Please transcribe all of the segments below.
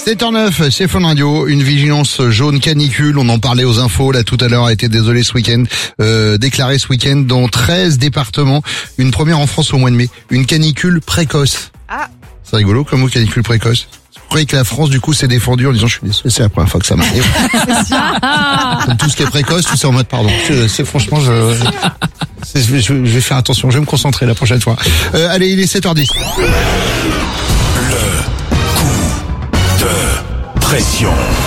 7h09, c'est Fun Radio, une vigilance jaune canicule, on en parlait aux infos, là tout à l'heure a été désolé ce week-end, déclaré ce week-end dans 13 départements, une première en France au mois de mai, une canicule précoce. Ah. C'est rigolo comme mot, canicule précoce. Vous croyez que la France du coup s'est défendue en disant je suis désolé, c'est la première fois que ça m'arrive. Comme tout ce qui est précoce, tout ça en mode pardon. C'est franchement je vais faire attention, je vais me concentrer la prochaine fois. Allez, il est 7h10. Pression.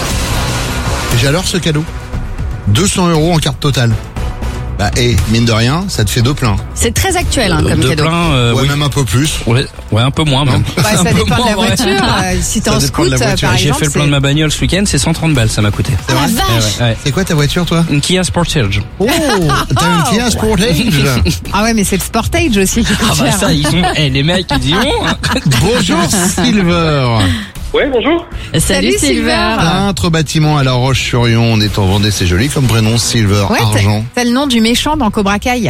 J'ai alors ce cadeau. 200 € en carte totale. Bah, mine de rien, ça te fait 2 pleins. C'est très actuel, comme deux cadeau. pleins, Ouais, oui. même un peu plus. Ouais, un peu moins même. Bah, ça dépend de la voiture. Si t'es Ça en dépend de scoot, la voiture. par J'ai exemple, fait le plein de ma bagnole ce week-end, c'est 130 balles, ça m'a coûté. C'est vrai? Ouais. C'est quoi ta voiture, toi? Une Kia Sportage. Oh, t'as une Kia Sportage. Ah ouais, mais c'est le Sportage aussi qui coûte Ah bah cher. ça, ils sont, les mecs, ils diront. Bonjour Silver. Ouais, bonjour. Salut Silver. Peintre bâtiment à La Roche-sur-Yon, on est en Vendée, c'est joli comme prénom, Silver, Ouais, argent. t'as le nom du méchant dans Cobra Kai.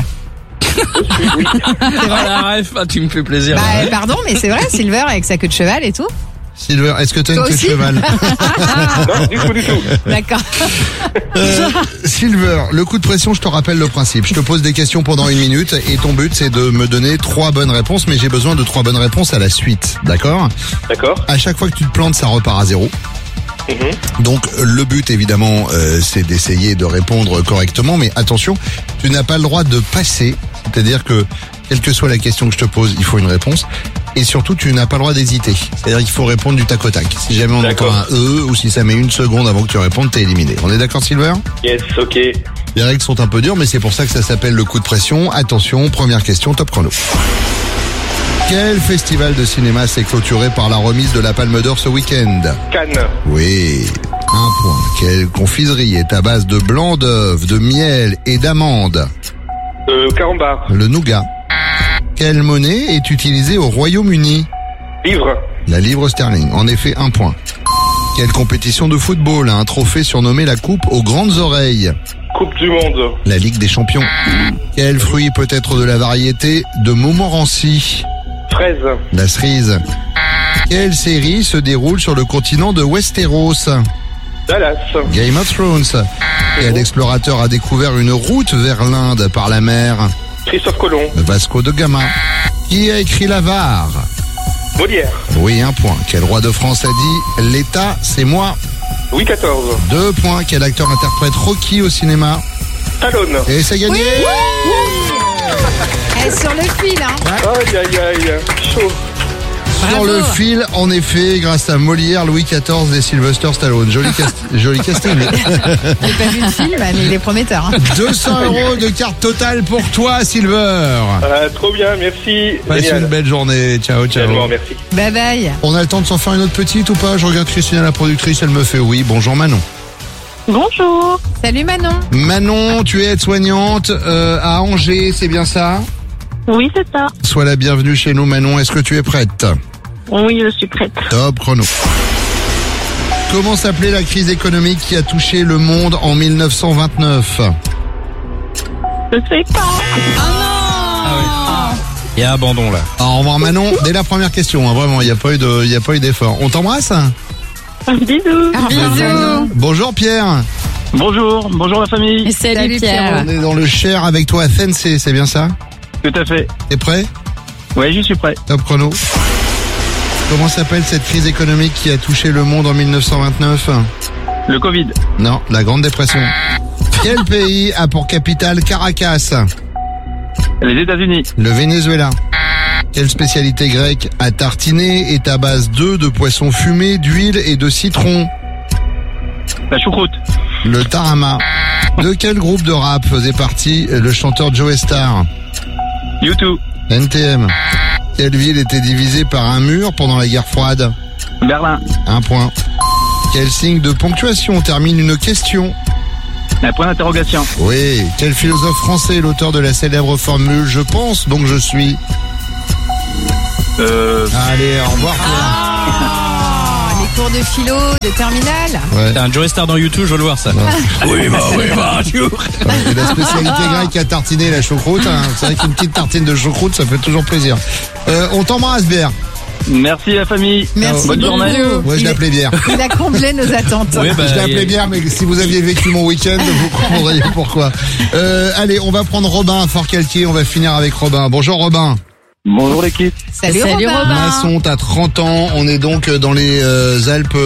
Ah la ref, tu me fais plaisir. Bah pardon, mais c'est vrai, Silver avec sa queue de cheval et tout. Silver, est-ce que t'as une Toi queue de aussi cheval? Non, du tout. D'accord. Silver, le coup de pression, je te rappelle le principe. Je te pose des questions pendant 1 minute et ton but c'est de me donner 3 bonnes réponses, mais j'ai besoin de 3 bonnes réponses à la suite, d'accord? D'accord. À chaque fois que tu te plantes, ça repart à 0. Donc le but évidemment c'est d'essayer de répondre correctement, mais attention, tu n'as pas le droit de passer, c'est-à-dire que quelle que soit la question que je te pose, il faut une réponse. Et surtout, tu n'as pas le droit d'hésiter. C'est-à-dire qu'il faut répondre du tac au tac. Si jamais on entend un ou si ça met 1 seconde avant que tu répondes, t'es éliminé. On est d'accord, Silver? Yes, ok. Les règles sont un peu dures, mais c'est pour ça que ça s'appelle le coup de pression. Attention, première question, top chrono. Quel festival de cinéma s'est clôturé par la remise de la Palme d'Or ce week-end? Cannes. Oui, 1 point. Quelle confiserie est à base de blanc d'œuf, de miel et d'amandes? Carambar. Le nougat. Quelle monnaie est utilisée au Royaume-Uni? Livre. La livre sterling. En effet, 1 point. Quelle compétition de football a un trophée surnommé la Coupe aux grandes oreilles? Coupe du monde. La Ligue des champions. Quel fruit peut être de la variété de Montmorency? Fraise. La cerise. Quelle série se déroule sur le continent de Westeros? Dallas. Game of Thrones. Quel explorateur a découvert une route vers l'Inde par la mer? Christophe Colomb. Vasco de Gama. Qui a écrit l'Avare? Molière. Oui, 1 point. Quel roi de France a dit « L'État, c'est moi » Louis XIV. 2 points. Quel acteur interprète Rocky au cinéma? Stallone. Et c'est gagné. Sur le fil, hein. Aïe. Chaud. Sur Bravo. le fil, en effet, grâce à Molière, Louis XIV et Sylvester Stallone. Joli casting. J'ai pas vu le film, mais il est prometteur. Hein. 200 € de carte totale pour toi, Silver. Trop bien, merci. Passe Génial. une belle journée. Ciao. Tellement, merci. Bye bye. On a le temps de s'en faire une autre petite ou pas? Je regarde Christina, la productrice, elle me fait oui. Bonjour Manon. Bonjour. Salut Manon. Manon, tu es aide-soignante à Angers, c'est bien ça? Oui, c'est ça. Sois la bienvenue chez nous, Manon. Est-ce que tu es prête? Oui, je suis prête. Top chrono. Comment s'appelait la crise économique qui a touché le monde en 1929? Je sais pas. Il y a abandon là. Au revoir Manon. Dès la première question, hein, vraiment, il n'y a pas eu d'effort. On t'embrasse? Bisous. Bisous. Bonjour Pierre. Bonjour la famille. Salut Pierre. On est dans le Cher avec toi à Fensé, c'est bien ça? Tout à fait. T'es prêt? Oui, je suis prêt. Top chrono. Comment s'appelle cette crise économique qui a touché le monde en 1929? Le Covid. Non, la Grande Dépression. Quel pays a pour capitale Caracas? Les États-Unis. Le Venezuela. Quelle spécialité grecque à tartiner est à base d'œufs, de poisson fumé, d'huile et de citron? La choucroute. Le tarama. De quel groupe de rap faisait partie le chanteur Joe Star? YouTube. NTM. Quelle ville était divisée par un mur pendant la guerre froide? Berlin. 1 point. Quel signe de ponctuation termine une question? Un point d'interrogation. Oui. Quel philosophe français est l'auteur de la célèbre formule « Je pense, donc je suis » Allez, au revoir. Les cours de philo, de terminale. Ouais. T'as un Joe Star dans YouTube, je veux le voir ça. Oui, bonjour. Et la spécialité grecque à tartiner la choucroute. Hein. C'est vrai qu'une petite tartine de choucroute, ça fait toujours plaisir. On t'embrasse, Bér. Merci la famille. Merci Bonne beaucoup. journée. Ouais, je l'appelais Bière. Il a comblé nos attentes. Oui, bah, Je l'appelais Bière, mais si vous aviez vécu mon week-end, vous comprendriez pourquoi. Allez, on va prendre Robin à Fort-Calquier. On va finir avec Robin. Bonjour Robin. Bonjour l'équipe. Salut Salut, Robin. Robin. Masson, t'as 30 ans. On est donc dans les Alpes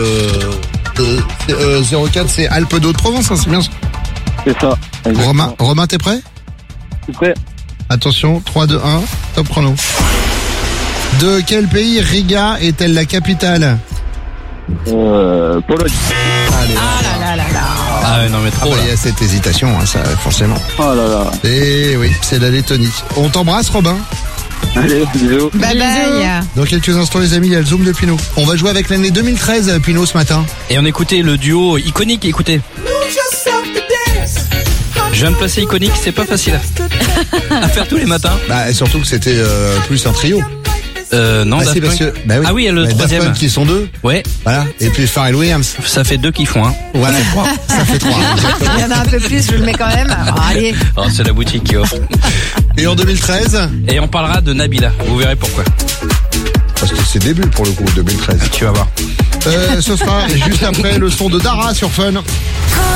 04, c'est Alpes d'Haute-Provence, hein, c'est bien ça. C'est ça. Romain, t'es prêt? C'est prêt. Attention, 3, 2, 1, top chrono. De quel pays Riga est-elle la capitale? Pologne. Allez, Ah là là là là. Ah ouais, non mais trop il y là. a cette hésitation, hein, ça, forcément. Oh là là. Et oui, c'est la Lettonie. On t'embrasse, Robin. Allez, bisous. Bye bye. Dans quelques instants, les amis, il y a le zoom de Pinot. On va jouer avec l'année 2013, Pinot, ce matin. Et on écoutait le duo iconique, écoutez. Je viens de placer iconique, c'est pas facile à faire tous les matins. Bah, et surtout que c'était plus un trio. Non, Bah, Daft si, parce Punk. que, bah oui. Ah oui, il y a le Daft troisième. Punk qui sont 2. Ouais, Voilà. Et puis Pharrell Williams. ça fait 2 qui font, hein. Voilà. Ça fait 3. Il y en a un peu plus, je le mets quand même. Oh, allez. Oh, c'est la boutique qui offre. Et en 2013? Et on parlera de Nabila, vous verrez pourquoi. Parce que c'est début pour le coup, 2013. Tu vas voir. Ce sera juste après le son de Dara sur Fun.